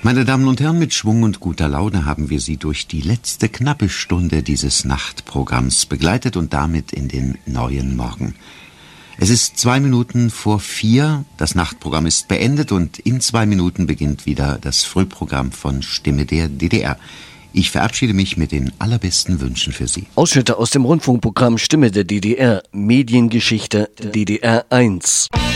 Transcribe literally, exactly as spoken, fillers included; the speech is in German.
Meine Damen und Herren, mit Schwung und guter Laune haben wir Sie durch die letzte knappe Stunde dieses Nachtprogramms begleitet und damit in den neuen Morgen. Es ist zwei Minuten vor vier, das Nachtprogramm ist beendet und in zwei Minuten beginnt wieder das Frühprogramm von Stimme der D D R. Ich verabschiede mich mit den allerbesten Wünschen für Sie. Ausschnitte aus dem Rundfunkprogramm Stimme der D D R, Mediengeschichte D D R eins.